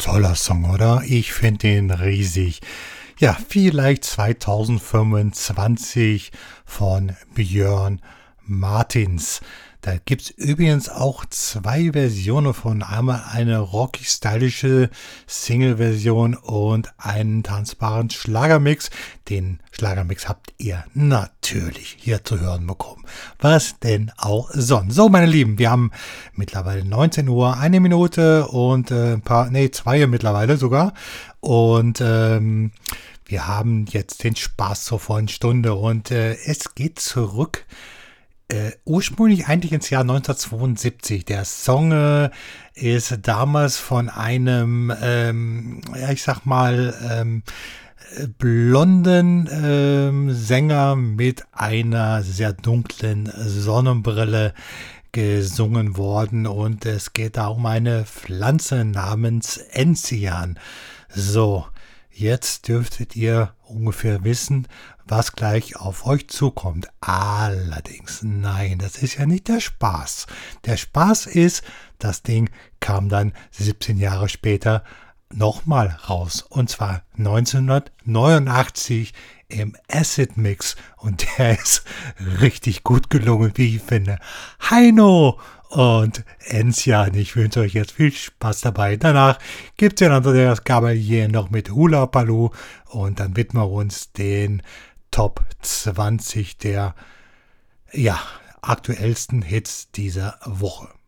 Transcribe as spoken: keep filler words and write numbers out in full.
toller Song, oder? Ich finde den riesig. Ja, vielleicht zwanzig fünfundzwanzig von Björn Martins. Da gibt's übrigens auch zwei Versionen von. Einmal eine rockig-stylische Single-Version und einen tanzbaren Schlagermix. Den Schlagermix habt ihr natürlich hier zu hören bekommen. Was denn auch sonst? So, meine Lieben, wir haben mittlerweile neunzehn Uhr, eine Minute und äh, ein paar, nee, zwei mittlerweile sogar. Und ähm, wir haben jetzt den Spaß zur vollen Stunde und äh, es geht zurück. Äh, ursprünglich eigentlich ins Jahr neunzehnhundertzweiundsiebzig. Der Song äh, ist damals von einem, ähm, ja, ich sag mal, ähm, blonden ähm, Sänger mit einer sehr dunklen Sonnenbrille gesungen worden und es geht da um eine Pflanze namens Enzian. So, jetzt dürftet ihr ungefähr wissen, was gleich auf euch zukommt. Allerdings, nein, das ist ja nicht der Spaß. Der Spaß ist, das Ding kam dann siebzehn Jahre später nochmal raus. Und zwar neunzehnhundertneunundachtzig im Acid Mix. Und der ist richtig gut gelungen, wie ich finde. Heino und Enzian. Ich wünsche euch jetzt viel Spaß dabei. Danach gibt es ja Andreas Gabalier noch mit Hula Baloo. Und dann widmen wir uns den Top zwanzig der ja, aktuellsten Hits dieser Woche.